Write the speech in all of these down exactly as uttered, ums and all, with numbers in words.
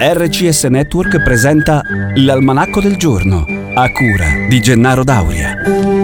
R C S Network presenta l'Almanacco del Giorno, a cura di Gennaro Dauria.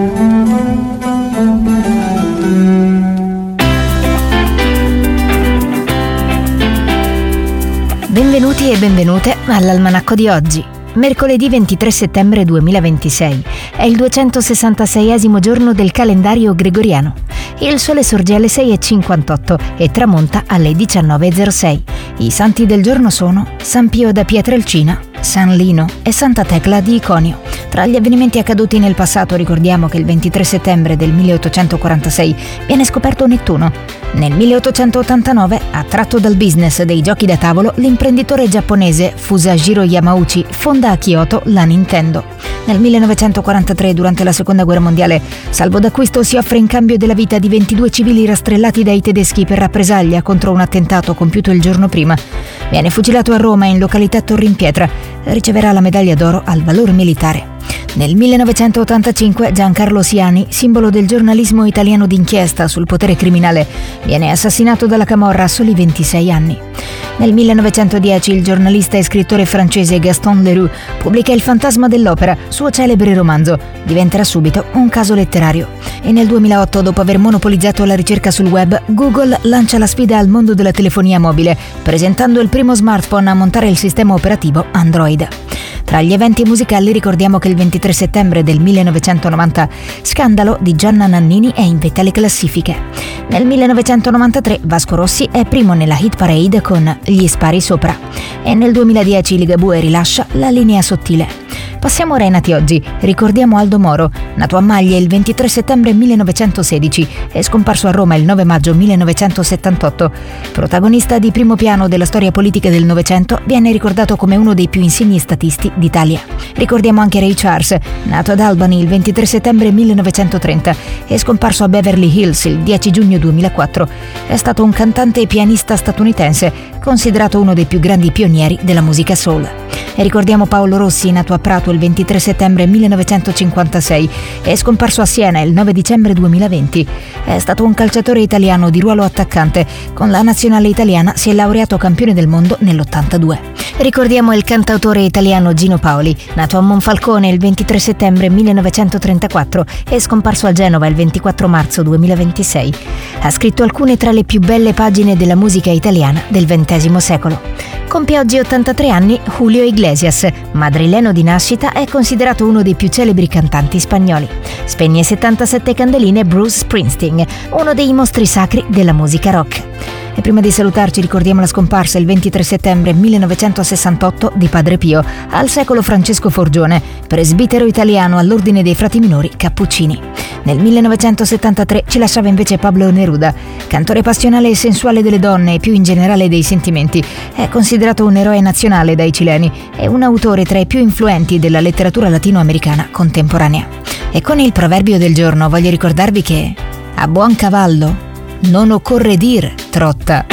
Benvenuti e benvenute all'Almanacco di oggi. Mercoledì ventitré settembre duemilaventisei. È il duecentosessantaseiesimo giorno del calendario gregoriano. Il sole sorge alle sei e cinquantotto e tramonta alle diciannove e zero sei. I santi del giorno sono San Pio da Pietrelcina, San Lino e Santa Tecla di Iconio. Tra gli avvenimenti accaduti nel passato ricordiamo che il ventitré settembre del milleottocentoquarantasei viene scoperto Nettuno. Nel milleottocentottantanove, attratto dal business dei giochi da tavolo, l'imprenditore giapponese Fusajiro Yamauchi fonda a Kyoto la Nintendo. Nel millenovecentoquarantatré, durante la Seconda Guerra Mondiale, salvo d'acquisto si offre in cambio della vita di ventidue civili rastrellati dai tedeschi per rappresaglia contro un attentato compiuto il giorno prima. Viene fucilato a Roma in località Torrimpietra. Riceverà la medaglia d'oro al valor militare. Nel millenovecentottantacinque Giancarlo Siani, simbolo del giornalismo italiano d'inchiesta sul potere criminale, viene assassinato dalla camorra a soli ventisei anni. Nel millenovecentodieci il giornalista e scrittore francese Gaston Leroux pubblica Il fantasma dell'opera, suo celebre romanzo. Diventerà subito un caso letterario. E nel duemilaotto, dopo aver monopolizzato la ricerca sul web, Google lancia la sfida al mondo della telefonia mobile, presentando il primo smartphone a montare il sistema operativo Android. Tra gli eventi musicali ricordiamo che il ventitré settembre del millenovecentonovanta Scandalo di Gianna Nannini è in vetta alle classifiche. Nel millenovecentonovantatré Vasco Rossi è primo nella hit parade con Gli spari sopra. E nel duemiladieci Ligabue rilascia La linea sottile. Passiamo ora ai nati oggi. Ricordiamo Aldo Moro, nato a Maglie il ventitré settembre millenovecentosedici e scomparso a Roma il nove maggio millenovecentosettantotto. Protagonista di primo piano della storia politica del Novecento, viene ricordato come uno dei più insigni statisti d'Italia. Ricordiamo anche Ray Charles, nato ad Albany il ventitré settembre millenovecentotrenta e scomparso a Beverly Hills il dieci giugno duemilaquattro. È stato un cantante e pianista statunitense, considerato uno dei più grandi pionieri della musica soul. E ricordiamo Paolo Rossi, nato a Prato il ventitré settembre millenovecentocinquantasei e scomparso a Siena il nove dicembre duemilaventi. È stato un calciatore italiano di ruolo attaccante. Con la nazionale italiana si è laureato campione del mondo nell'ottantadue. Ricordiamo il cantautore italiano Gino Paoli, nato a Monfalcone il ventitré settembre millenovecentotrentaquattro e scomparso a Genova il ventiquattro marzo duemilaventisei. Ha scritto alcune tra le più belle pagine della musica italiana del ventesimo secolo. Compie oggi ottantatré anni Julio Iglesias, madrileno di nascita, è considerato uno dei più celebri cantanti spagnoli. Spegne settantasette candeline Bruce Springsteen, uno dei mostri sacri della musica rock. E prima di salutarci ricordiamo la scomparsa il ventitré settembre millenovecentosessantotto di Padre Pio, al secolo Francesco Forgione, presbitero italiano all'ordine dei frati minori Cappuccini. Nel millenovecentosettantatré ci lasciava invece Pablo Neruda, cantore passionale e sensuale delle donne e più in generale dei sentimenti. È considerato un eroe nazionale dai cileni e un autore tra i più influenti della letteratura latinoamericana contemporanea. E con il proverbio del giorno voglio ricordarvi che a buon cavallo non occorre dir trotta.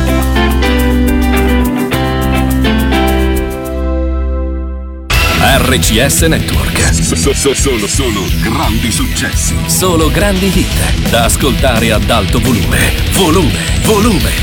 R C S Network. So, so, solo, solo grandi successi. Solo grandi hit da ascoltare ad alto volume. Volume, volume.